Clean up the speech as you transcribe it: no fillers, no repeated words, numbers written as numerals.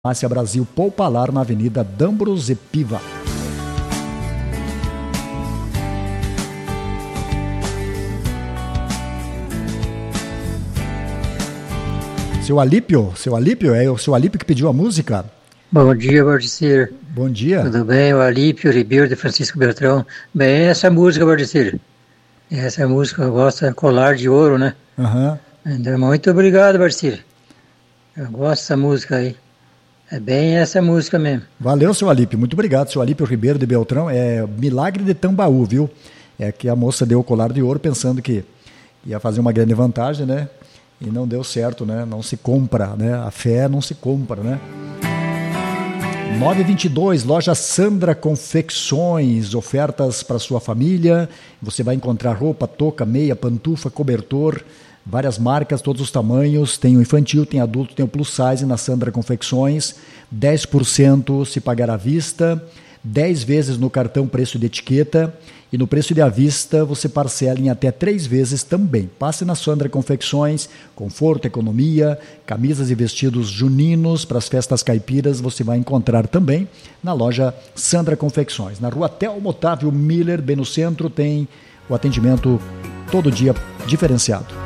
Farmácia Brasil Poupalar, na Avenida D'Ambros e Piva. Seu Alípio, é o seu Alípio que pediu a música? Bom dia, Valdecir. Bom dia. Tudo bem? O Alípio Ribeiro de Francisco Beltrão. Bem, essa música, Valdecir. Essa música eu gosto, é Colar de Ouro, né? Uhum. Então, muito obrigado, Valdecir. Eu gosto dessa música aí. É bem essa música mesmo. Valeu, seu Alípio. Muito obrigado, seu Alípio Ribeiro de Beltrão. É Milagre de Tambaú, viu? É que a moça deu o colar de ouro pensando que ia fazer uma grande vantagem, né? E não deu certo, né? Não se compra, né? A fé não se compra, né? 922, loja Sandra Confecções, ofertas para sua família. Você vai encontrar roupa, touca, meia, pantufa, cobertor, várias marcas, todos os tamanhos. Tem o infantil, tem adulto, tem o plus size na Sandra Confecções. 10% se pagar à vista, 10 vezes no cartão preço de etiqueta. E no preço de à vista você parcela em até 3 vezes também. Passe na Sandra Confecções, conforto, economia, camisas e vestidos juninos para as festas caipiras você vai encontrar também na loja Sandra Confecções. Na rua Telmo Otávio Miller, bem no centro, tem o atendimento todo dia diferenciado.